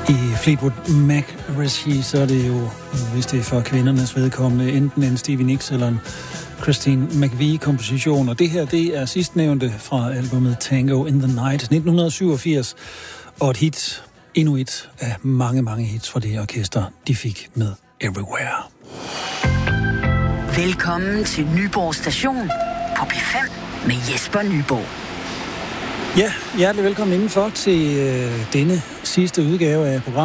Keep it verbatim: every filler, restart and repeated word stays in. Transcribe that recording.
I Fleetwood Mac-regi, så er det jo, hvis det er for kvindernes vedkommende, enten en Stevie Nicks eller en Christine McVie-komposition. Og det her, det er sidstnævnte fra albumet Tango in the Night, nitten syvogfirs. Og et hit, endnu et af mange, mange hits fra det orkester, de fik med Everywhere. Velkommen til Nyborg Station på P fem med Jesper Nyborg. Ja, hjertelig velkommen indenfor til øh, denne sidste udgave af programmet.